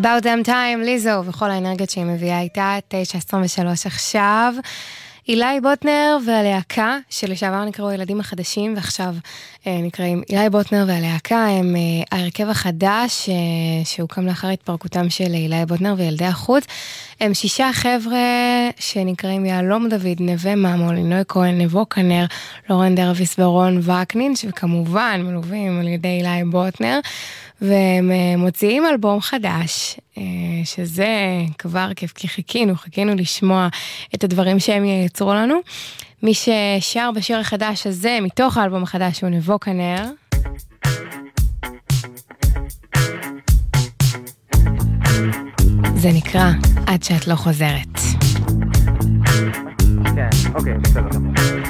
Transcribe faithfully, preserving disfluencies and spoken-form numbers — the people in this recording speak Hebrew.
About Them Time, ליזו, וכל האנרגיות שהיא מביאה איתה, תשע עשרים ושלוש עכשיו. אילי בוטנר והלהקה, שלשעבר נקראו ילדים החדשים, ועכשיו אה, נקראים אילי בוטנר והלהקה, הם אה, ההרכב החדש אה, שהוקם לאחר התפרקותם של אילי בוטנר וילדי החוץ. הם שישה חבר'ה שנקראים יעלום דוד, נווה ממול, לינוי כהן, נבו כנר, לורן דרוויס ורון וקנין, וכמובן מלווים על ידי אילי בוטנר, והם מוציאים אלבום חדש, שזה כבר כיף, כי חיכינו, חיכינו לשמוע את הדברים שהם ייצרו לנו. מי ששר בשיר החדש הזה, מתוך האלבום החדש, הוא נבו כנר. זה נקרא עד שאת לא חוזרת. כן, אוקיי, בסדר.